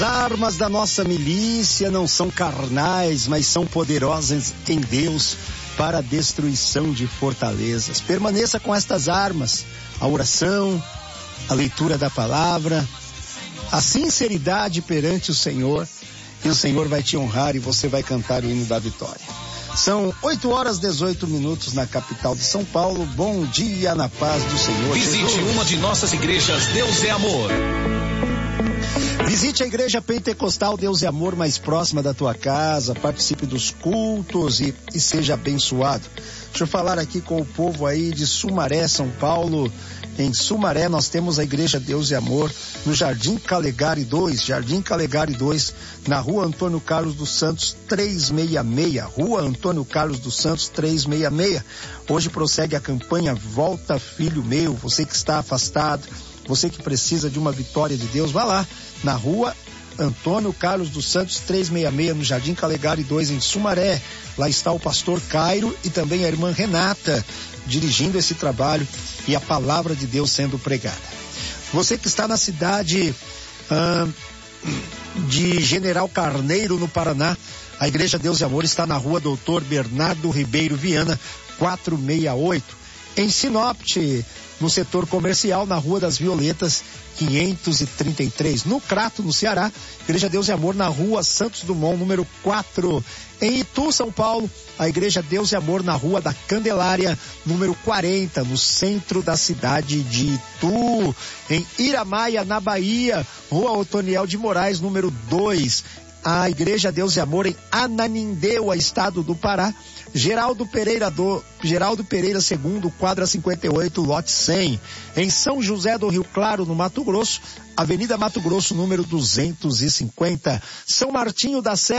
armas da nossa milícia não são carnais, mas são poderosas em Deus para a destruição de fortalezas. Permaneça com estas armas, a oração, a leitura da palavra, a sinceridade perante o Senhor, e o Senhor vai te honrar e você vai cantar o hino da vitória. São 8h18 na capital de São Paulo. Bom dia na paz do Senhor. Visite Jesus. Uma de nossas igrejas, Deus é Amor. Visite a igreja pentecostal Deus é Amor mais próxima da tua casa, participe dos cultos e seja abençoado. Deixa eu falar aqui com o povo aí de Sumaré, São Paulo. Em Sumaré nós temos a igreja Deus é Amor no Jardim Calegari 2, na rua Antônio Carlos dos Santos 366, rua Antônio Carlos dos Santos 366. Hoje prossegue a campanha Volta Filho Meu. Você que está afastado, você que precisa de uma vitória de Deus, vá lá na rua Antônio Carlos dos Santos 366, no Jardim Calegari 2, em Sumaré. Lá está o pastor Cairo e também a irmã Renata dirigindo esse trabalho e a palavra de Deus sendo pregada. Você que está na cidade de General Carneiro, no Paraná, a igreja Deus e Amor está na rua Doutor Bernardo Ribeiro Viana 468. Em Sinop, no setor comercial, na Rua das Violetas 533. No Crato, no Ceará, Igreja Deus e Amor na Rua Santos Dumont, número 4. Em Itu, São Paulo, a Igreja Deus e Amor na Rua da Candelária, número 40, no centro da cidade de Itu. Em Iramaia, na Bahia, Rua Otoniel de Moraes, número 2. A Igreja Deus e Amor em Ananindeua, estado do Pará, Geraldo Pereira II, quadra 58, lote 100. Em São José do Rio Claro, no Mato Grosso, Avenida Mato Grosso, número 250. São Martinho da Serra,